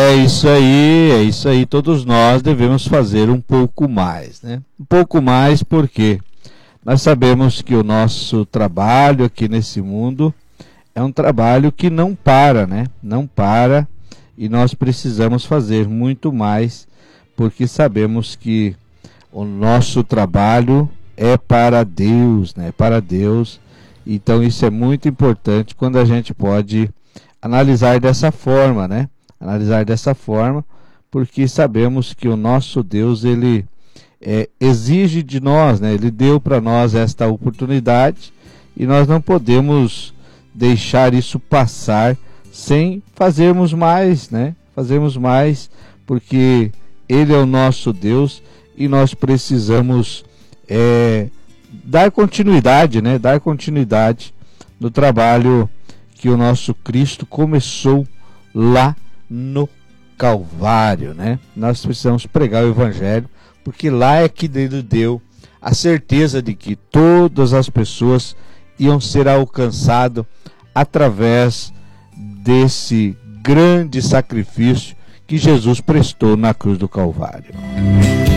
É isso aí. Todos nós devemos fazer um pouco mais, né? Um pouco mais porque nós sabemos que o nosso trabalho aqui nesse mundo é um trabalho que não para, né? Não para, e nós precisamos fazer muito mais porque sabemos que o nosso trabalho é para Deus, né? Para Deus. Então isso é muito importante quando a gente pode analisar dessa forma, né? Analisar dessa forma, porque sabemos que o nosso Deus, ele exige de nós, né? Ele deu para nós esta oportunidade e nós não podemos deixar isso passar sem fazermos mais, né? Fazermos mais, porque Ele é o nosso Deus e nós precisamos dar continuidade, né? Dar continuidade no trabalho que o nosso Cristo começou lá no Calvário, né? Nós precisamos pregar o Evangelho, porque lá é que Ele deu a certeza de que todas as pessoas iam ser alcançadas através desse grande sacrifício que Jesus prestou na cruz do Calvário.